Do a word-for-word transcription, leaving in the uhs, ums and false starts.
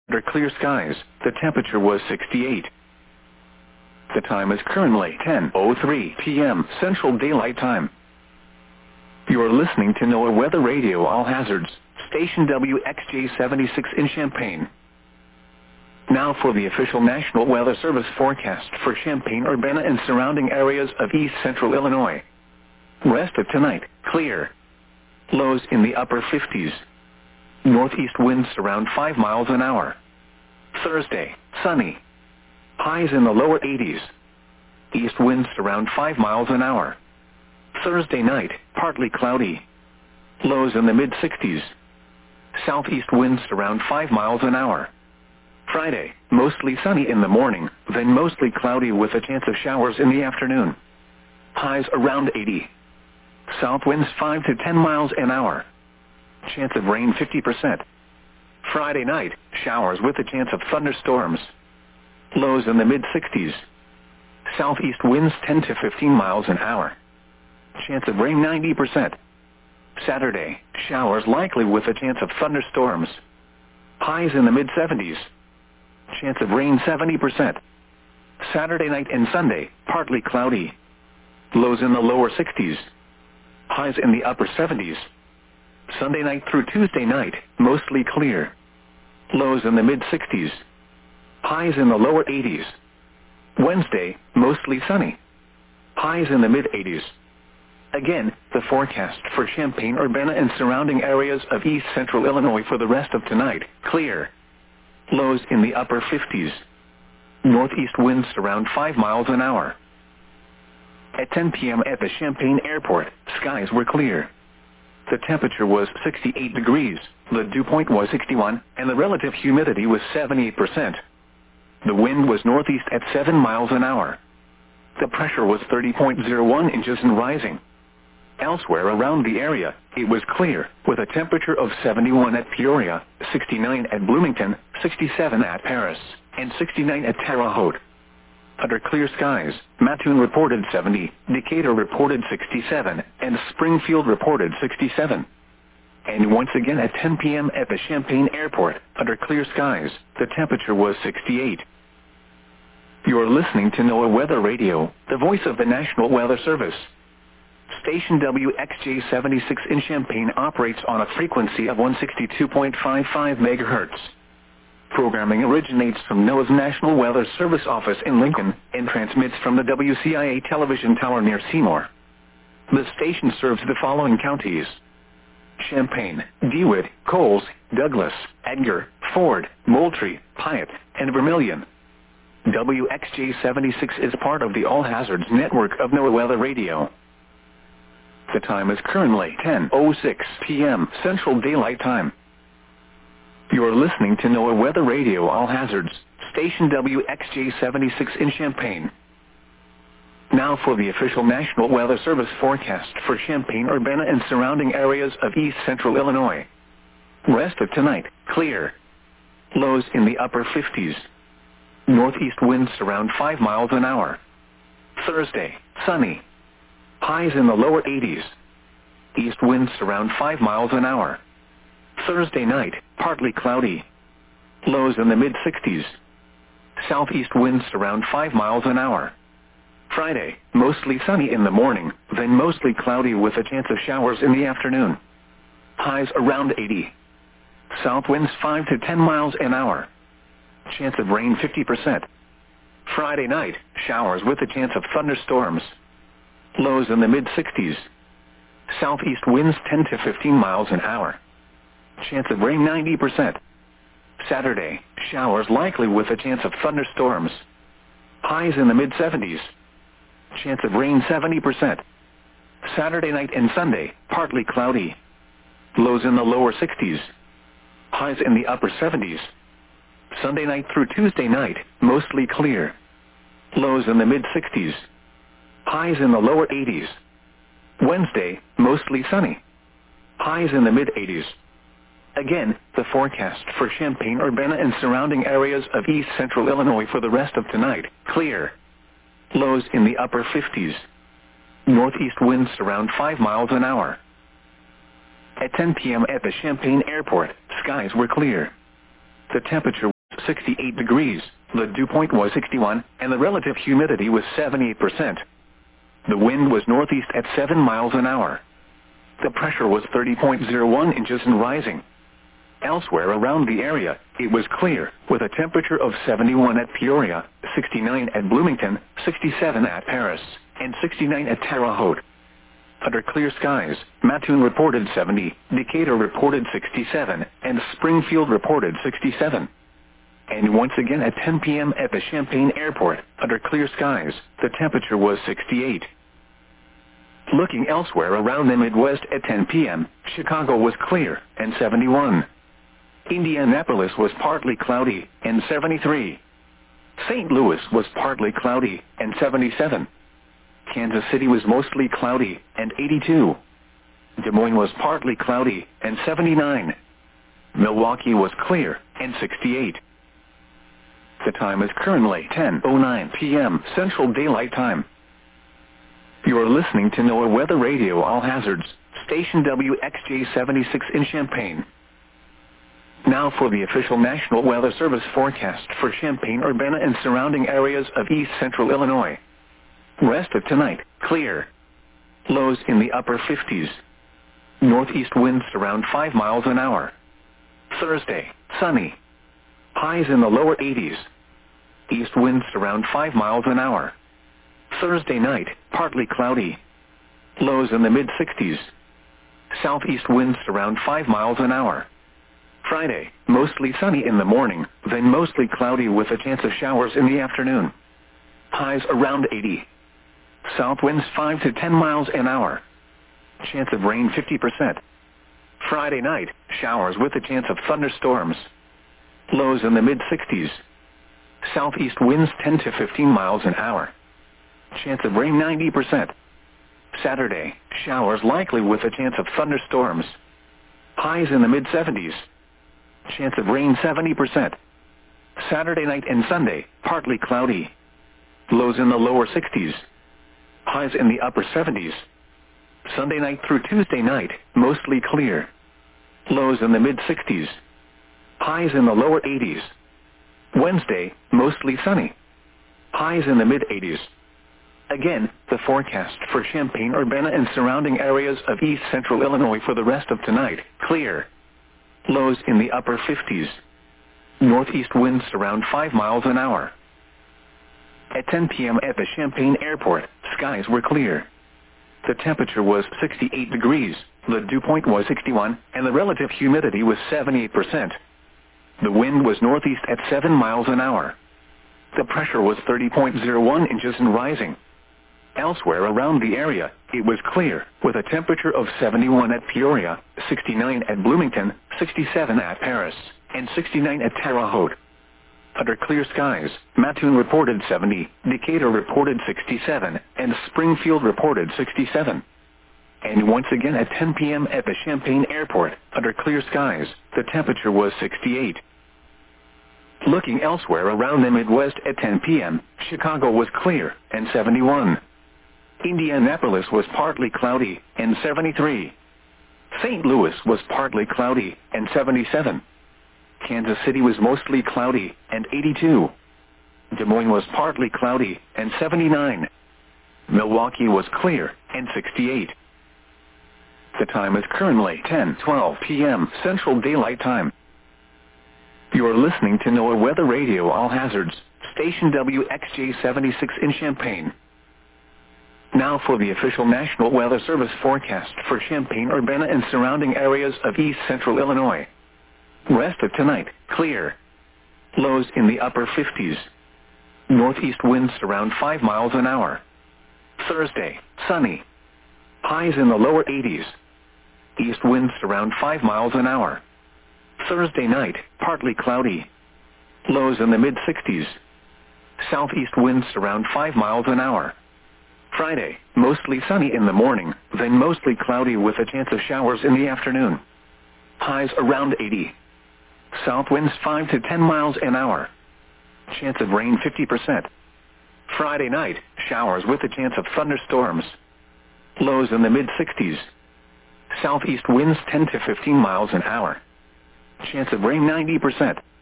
Under clear skies, the temperature was sixty-eight. The time is currently ten oh three p m Central Daylight Time. You are listening to NOAA Weather Radio All Hazards, station W X J seventy-six in Champaign. Now for the official National Weather Service forecast for Champaign-Urbana and surrounding areas of east central Illinois. Rest of tonight, clear. Lows in the upper fifties. Northeast winds around five miles an hour. Thursday, sunny. Highs in the lower eighties. East winds around five miles an hour. Thursday night, partly cloudy. Lows in the mid-sixties. Southeast winds around five miles an hour. Friday, mostly sunny in the morning, then mostly cloudy with a chance of showers in the afternoon. Highs around eighty. South winds five to ten miles an hour. Chance of rain fifty percent. Friday night, showers with a chance of thunderstorms. Lows in the mid-sixties. Southeast winds ten to fifteen miles an hour. Chance of rain ninety percent. Saturday, showers likely with a chance of thunderstorms. Highs in the mid-seventies. Chance of rain seventy percent. Saturday night and Sunday, partly cloudy. Lows in the lower sixties. Highs in the upper seventies. Sunday night through Tuesday night, mostly clear. Lows in the mid-sixties. Highs in the lower eighties. Wednesday, mostly sunny. Highs in the mid-eighties. Again, the forecast for Champaign-Urbana and surrounding areas of east central Illinois for the rest of tonight, clear. Lows in the upper fifties. Northeast winds around five miles an hour. At ten p m at the Champaign Airport, skies were clear. The temperature was sixty-eight degrees, the dew point was sixty-one, and the relative humidity was seventy-eight percent. The wind was northeast at seven miles an hour. The pressure was thirty point zero one inches and rising. Elsewhere around the area, it was clear, with a temperature of seventy-one at Peoria, sixty-nine at Bloomington, sixty-seven at Paris, and sixty-nine at Terre Haute. Under clear skies, Mattoon reported seventy, Decatur reported sixty-seven, and Springfield reported sixty-seven. And once again at ten p m at the Champaign Airport, under clear skies, the temperature was sixty-eight. You are listening to NOAA Weather Radio, the voice of the National Weather Service. Station W X J seventy-six in Champaign operates on a frequency of one sixty-two point five five megahertz. Programming originates from NOAA's National Weather Service office in Lincoln and transmits from the W C I A television tower near Seymour. The station serves the following counties: Champaign, DeWitt, Coles, Douglas, Edgar, Ford, Moultrie, Piatt, and Vermilion. W X J seventy-six is part of the All Hazards network of NOAA Weather Radio. The time is currently ten oh six p m Central Daylight Time. You are listening to NOAA Weather Radio All Hazards, station W X J seventy-six in Champaign. Now for the official National Weather Service forecast for Champaign-Urbana and surrounding areas of east central Illinois. Rest of tonight, clear. Lows in the upper fifties. Northeast winds around five miles an hour. Thursday, sunny. Highs in the lower eighties. East winds around five miles an hour. Thursday night, partly cloudy. Lows in the mid-sixties. Southeast winds around five miles an hour. Friday, mostly sunny in the morning, then mostly cloudy with a chance of showers in the afternoon. Highs around eighty. South winds five to ten miles an hour. Chance of rain fifty percent. Friday night, showers with a chance of thunderstorms. Lows in the mid-sixties. Southeast winds ten to fifteen miles an hour. Chance of rain ninety percent. Saturday, showers likely with a chance of thunderstorms. Highs in the mid-seventies. Chance of rain seventy percent. Saturday night and Sunday, partly cloudy. Lows in the lower sixties. Highs in the upper seventies. Sunday night through Tuesday night, mostly clear. Lows in the mid-sixties. Highs in the lower eighties. Wednesday, mostly sunny. Highs in the mid-eighties. Again, the forecast for Champaign-Urbana and surrounding areas of east central Illinois for the rest of tonight, clear. Lows in the upper fifties. Northeast winds around five miles an hour. At ten p m at the Champaign Airport, skies were clear. The temperature sixty-eight degrees, the dew point was sixty-one, and the relative humidity was seventy-eight percent. The wind was northeast at seven miles an hour. The pressure was thirty point zero one inches and rising. Elsewhere around the area, it was clear, with a temperature of seventy-one at Peoria, sixty-nine at Bloomington, sixty-seven at Paris, and sixty-nine at Terre Haute. Under clear skies, Mattoon reported seventy, Decatur reported sixty-seven, and Springfield reported sixty-seven. And once again at ten p m at the Champaign Airport, under clear skies, the temperature was sixty-eight. Looking elsewhere around the Midwest at ten p m, Chicago was clear, and seventy-one. Indianapolis was partly cloudy, and seventy-three. Saint Louis was partly cloudy, and seventy-seven. Kansas City was mostly cloudy, and eighty-two. Des Moines was partly cloudy, and seventy-nine. Milwaukee was clear, and sixty-eight. The time is currently ten oh nine p m Central Daylight Time. You are listening to NOAA Weather Radio All Hazards, station W X J seventy-six in Champaign. Now for the official National Weather Service forecast for Champaign-Urbana and surrounding areas of east central Illinois. Rest of tonight, clear. Lows in the upper fifties. Northeast winds around five miles an hour. Thursday, sunny. Highs in the lower eighties. East winds around five miles an hour. Thursday night, partly cloudy. Lows in the mid-sixties. Southeast winds around five miles an hour. Friday, mostly sunny in the morning, then mostly cloudy with a chance of showers in the afternoon. Highs around eighty. South winds five to ten miles an hour. Chance of rain fifty percent. Friday night, showers with a chance of thunderstorms. Lows in the mid-sixties. Southeast winds ten to fifteen miles an hour. Chance of rain ninety percent. Saturday, showers likely with a chance of thunderstorms. Highs in the mid-seventies. Chance of rain seventy percent. Saturday night and Sunday, partly cloudy. Lows in the lower sixties. Highs in the upper seventies. Sunday night through Tuesday night, mostly clear. Lows in the mid-sixties. Highs in the lower eighties. Wednesday, mostly sunny. Highs in the mid-eighties. Again, the forecast for Champaign-Urbana and surrounding areas of east central Illinois for the rest of tonight, clear. Lows in the upper fifties. Northeast winds around five miles an hour. At ten p m at the Champaign Airport, skies were clear. The temperature was sixty-eight degrees, the dew point was sixty-one, and the relative humidity was seventy-eight percent. The wind was northeast at seven miles an hour. The pressure was thirty point zero one inches and rising. Elsewhere around the area, it was clear, with a temperature of seventy-one at Peoria, sixty-nine at Bloomington, sixty-seven at Paris, and sixty-nine at Terre Haute. Under clear skies, Mattoon reported seventy, Decatur reported sixty-seven, and Springfield reported sixty-seven. And once again at ten p m at the Champaign Airport, under clear skies, the temperature was sixty-eight. Looking elsewhere around the Midwest at ten p m, Chicago was clear, and seventy-one. Indianapolis was partly cloudy, and seventy-three. Saint Louis was partly cloudy, and seventy-seven. Kansas City was mostly cloudy, and eighty-two. Des Moines was partly cloudy, and seventy-nine. Milwaukee was clear, and sixty-eight. The time is currently ten twelve p m Central Daylight Time. You are listening to NOAA Weather Radio All Hazards, station W X J seventy-six in Champaign. Now for the official National Weather Service forecast for Champaign-Urbana and surrounding areas of east central Illinois. Rest of tonight, clear. Lows in the upper fifties. Northeast winds around five miles an hour. Thursday, sunny. Highs in the lower eighties. East winds around five miles an hour. Thursday night, partly cloudy. Lows in the mid-sixties. Southeast winds around five miles an hour. Friday, mostly sunny in the morning, then mostly cloudy with a chance of showers in the afternoon. Highs around eighty. South winds five to ten miles an hour. Chance of rain fifty percent. Friday night, showers with a chance of thunderstorms. Lows in the mid-sixties. Southeast winds ten to fifteen miles an hour. Chance of rain ninety percent.